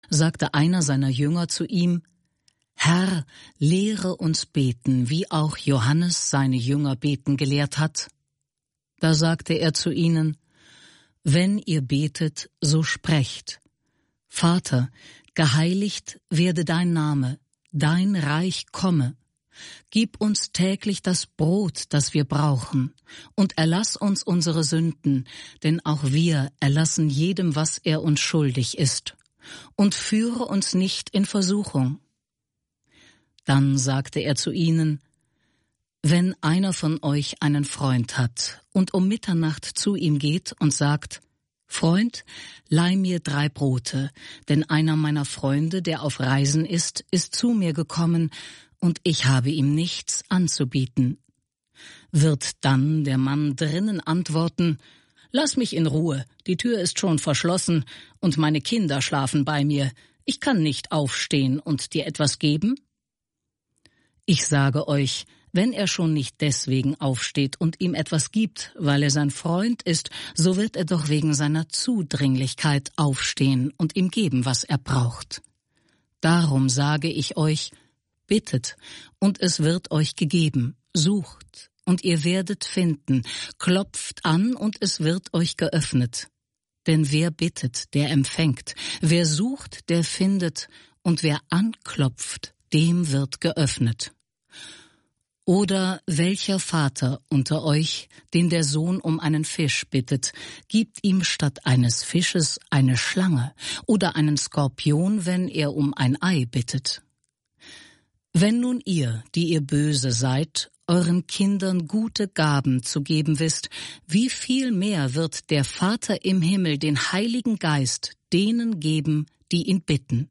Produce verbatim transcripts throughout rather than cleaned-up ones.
sagte einer seiner Jünger zu ihm: Herr, lehre uns beten, wie auch Johannes seine Jünger beten gelehrt hat. Da sagte er zu ihnen: Wenn ihr betet, so sprecht: Vater, geheiligt werde dein Name, dein Reich komme. Gib uns täglich das Brot, das wir brauchen, und erlass uns unsere Sünden, denn auch wir erlassen jedem, was er uns schuldig ist. Und führe uns nicht in Versuchung. Dann sagte er zu ihnen: Wenn einer von euch einen Freund hat und um Mitternacht zu ihm geht und sagt: Freund, leih mir drei Brote, denn einer meiner Freunde, der auf Reisen ist, ist zu mir gekommen, und ich habe ihm nichts anzubieten. Wird dann der Mann drinnen antworten: Lass mich in Ruhe, die Tür ist schon verschlossen und meine Kinder schlafen bei mir, ich kann nicht aufstehen und dir etwas geben? Ich sage euch, wenn er schon nicht deswegen aufsteht und ihm etwas gibt, weil er sein Freund ist, so wird er doch wegen seiner Zudringlichkeit aufstehen und ihm geben, was er braucht. Darum sage ich euch: Bittet, und es wird euch gegeben, sucht, und ihr werdet finden, klopft an, und es wird euch geöffnet. Denn wer bittet, der empfängt, wer sucht, der findet, und wer anklopft, dem wird geöffnet. Oder welcher Vater unter euch, den der Sohn um einen Fisch bittet, gibt ihm statt eines Fisches eine Schlange oder einen Skorpion, wenn er um ein Ei bittet? Wenn nun ihr, die ihr böse seid, euren Kindern gute Gaben zu geben wisst, wie viel mehr wird der Vater im Himmel den Heiligen Geist denen geben, die ihn bitten?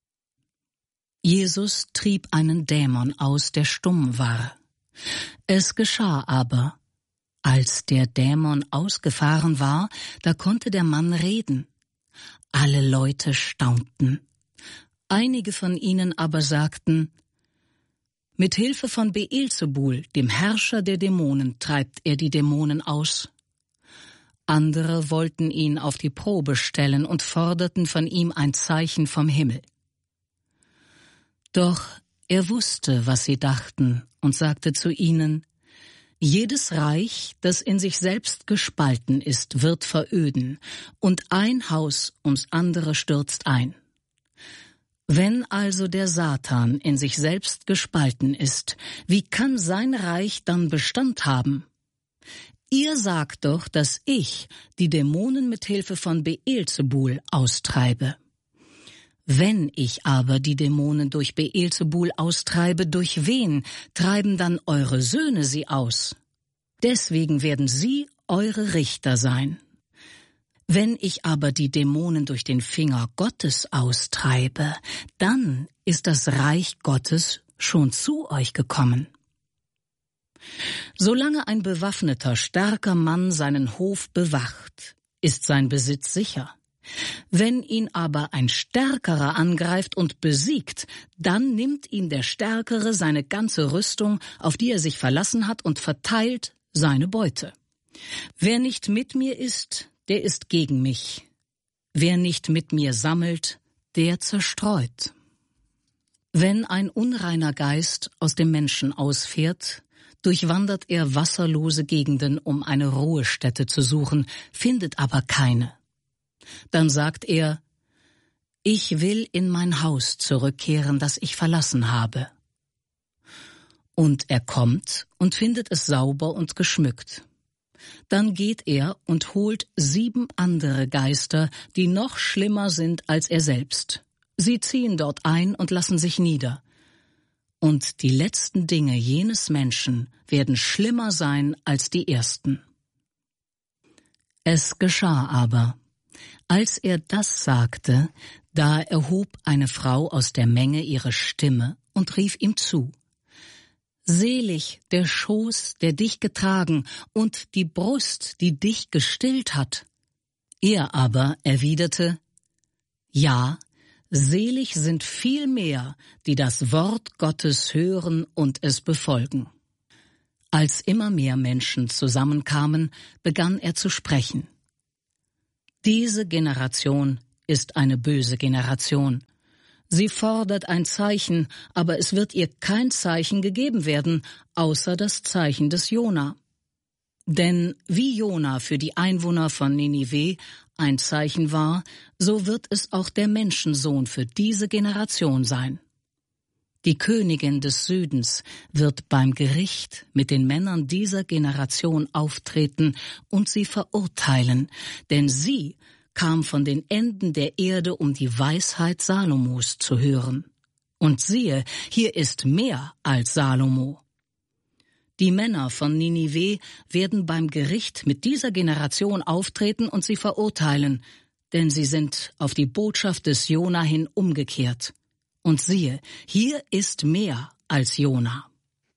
Jesus trieb einen Dämon aus, der stumm war. Es geschah aber, als der Dämon ausgefahren war, da konnte der Mann reden. Alle Leute staunten. Einige von ihnen aber sagten: Mit Hilfe von Beelzebul, dem Herrscher der Dämonen, treibt er die Dämonen aus. Andere wollten ihn auf die Probe stellen und forderten von ihm ein Zeichen vom Himmel. Doch er wusste, was sie dachten, und sagte zu ihnen: Jedes Reich, das in sich selbst gespalten ist, wird veröden, und ein Haus ums andere stürzt ein. Wenn also der Satan in sich selbst gespalten ist, wie kann sein Reich dann Bestand haben? Ihr sagt doch, dass ich die Dämonen mit Hilfe von Beelzebul austreibe. Wenn ich aber die Dämonen durch Beelzebul austreibe, durch wen treiben dann eure Söhne sie aus? Deswegen werden sie eure Richter sein. Wenn ich aber die Dämonen durch den Finger Gottes austreibe, dann ist das Reich Gottes schon zu euch gekommen. Solange ein bewaffneter, starker Mann seinen Hof bewacht, ist sein Besitz sicher. Wenn ihn aber ein Stärkerer angreift und besiegt, dann nimmt ihm der Stärkere seine ganze Rüstung, auf die er sich verlassen hat, und verteilt seine Beute. Wer nicht mit mir ist, der ist gegen mich. Wer nicht mit mir sammelt, der zerstreut. Wenn ein unreiner Geist aus dem Menschen ausfährt, durchwandert er wasserlose Gegenden, um eine Ruhestätte zu suchen, findet aber keine. Dann sagt er: Ich will in mein Haus zurückkehren, das ich verlassen habe. Und er kommt und findet es sauber und geschmückt. Dann geht er und holt sieben andere Geister, die noch schlimmer sind als er selbst. Sie ziehen dort ein und lassen sich nieder. Und die letzten Dinge jenes Menschen werden schlimmer sein als die ersten. Es geschah aber, als er das sagte, da erhob eine Frau aus der Menge ihre Stimme und rief ihm zu: Selig der Schoß, der dich getragen, und die Brust, die dich gestillt hat. Er aber erwiderte: Ja, selig sind viel mehr, die das Wort Gottes hören und es befolgen. Als immer mehr Menschen zusammenkamen, begann er zu sprechen: Diese Generation ist eine böse Generation. Sie fordert ein Zeichen, aber es wird ihr kein Zeichen gegeben werden, außer das Zeichen des Jona. Denn wie Jona für die Einwohner von Ninive ein Zeichen war, so wird es auch der Menschensohn für diese Generation sein. Die Königin des Südens wird beim Gericht mit den Männern dieser Generation auftreten und sie verurteilen, denn sie kam von den Enden der Erde, um die Weisheit Salomos zu hören. Und siehe, hier ist mehr als Salomo. Die Männer von Ninive werden beim Gericht mit dieser Generation auftreten und sie verurteilen, denn sie sind auf die Botschaft des Jona hin umgekehrt. Und siehe, hier ist mehr als Jona.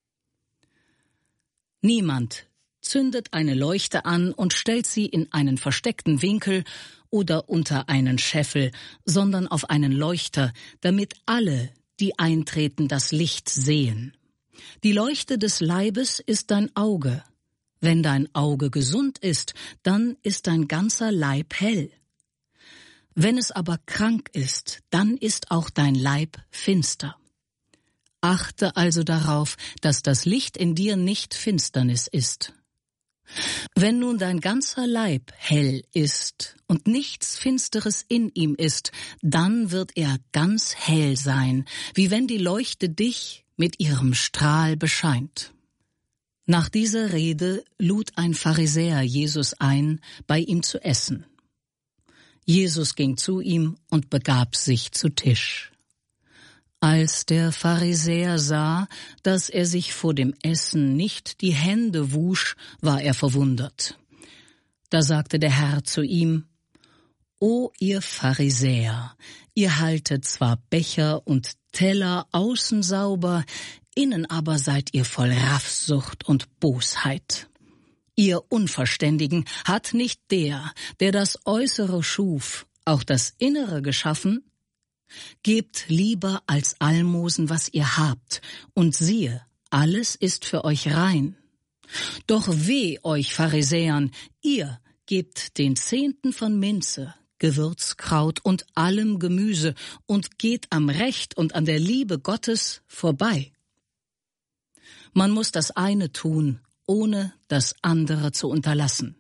Niemand zündet eine Leuchte an und stellt sie in einen versteckten Winkel oder unter einen Scheffel, sondern auf einen Leuchter, damit alle, die eintreten, das Licht sehen. Die Leuchte des Leibes ist dein Auge. Wenn dein Auge gesund ist, dann ist dein ganzer Leib hell. Wenn es aber krank ist, dann ist auch dein Leib finster. Achte also darauf, dass das Licht in dir nicht Finsternis ist. Wenn nun dein ganzer Leib hell ist und nichts Finsteres in ihm ist, dann wird er ganz hell sein, wie wenn die Leuchte dich mit ihrem Strahl bescheint. Nach dieser Rede lud ein Pharisäer Jesus ein, bei ihm zu essen. Jesus ging zu ihm und begab sich zu Tisch. Als der Pharisäer sah, dass er sich vor dem Essen nicht die Hände wusch, war er verwundert. Da sagte der Herr zu ihm: »O ihr Pharisäer, ihr haltet zwar Becher und Teller außen sauber, innen aber seid ihr voll Raffsucht und Bosheit. Ihr Unverständigen, hat nicht der, der das Äußere schuf, auch das Innere geschaffen? Gebt lieber als Almosen, was ihr habt, und siehe, alles ist für euch rein. Doch weh euch Pharisäern, ihr gebt den Zehnten von Minze, Gewürzkraut und allem Gemüse und geht am Recht und an der Liebe Gottes vorbei. Man muss das eine tun, ohne das andere zu unterlassen.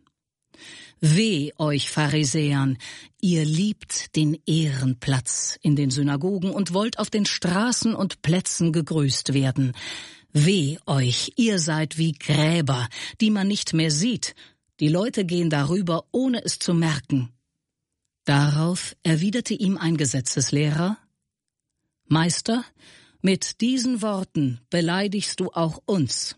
Weh euch Pharisäern, ihr liebt den Ehrenplatz in den Synagogen und wollt auf den Straßen und Plätzen gegrüßt werden. Weh euch, ihr seid wie Gräber, die man nicht mehr sieht. Die Leute gehen darüber, ohne es zu merken. Darauf erwiderte ihm ein Gesetzeslehrer: Meister, mit diesen Worten beleidigst du auch uns.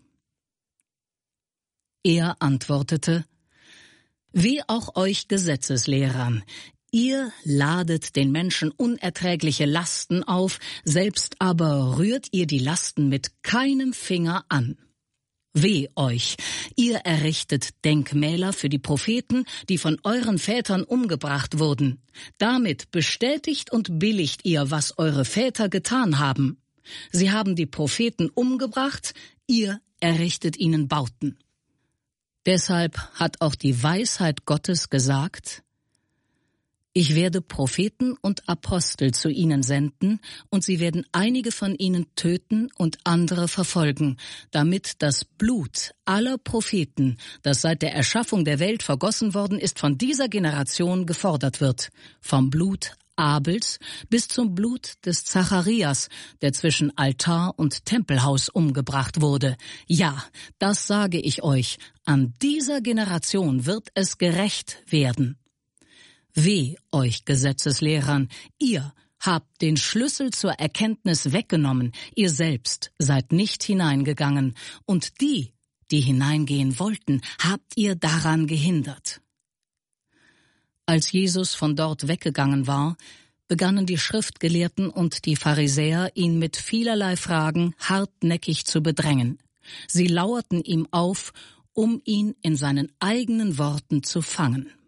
Er antwortete: Wie auch euch Gesetzeslehrern, ihr ladet den Menschen unerträgliche Lasten auf, selbst aber rührt ihr die Lasten mit keinem Finger an. Weh euch, ihr errichtet Denkmäler für die Propheten, die von euren Vätern umgebracht wurden. Damit bestätigt und billigt ihr, was eure Väter getan haben. Sie haben die Propheten umgebracht, ihr errichtet ihnen Bauten. Deshalb hat auch die Weisheit Gottes gesagt: Ich werde Propheten und Apostel zu ihnen senden, und sie werden einige von ihnen töten und andere verfolgen, damit das Blut aller Propheten, das seit der Erschaffung der Welt vergossen worden ist, von dieser Generation gefordert wird, vom Blut Abels bis zum Blut des Zacharias, der zwischen Altar und Tempelhaus umgebracht wurde. Ja, das sage ich euch, an dieser Generation wird es gerecht werden. Weh euch Gesetzeslehrern, ihr habt den Schlüssel zur Erkenntnis weggenommen, ihr selbst seid nicht hineingegangen, und die, die hineingehen wollten, habt ihr daran gehindert. Als Jesus von dort weggegangen war, begannen die Schriftgelehrten und die Pharisäer, ihn mit vielerlei Fragen hartnäckig zu bedrängen. Sie lauerten ihm auf, um ihn in seinen eigenen Worten zu fangen.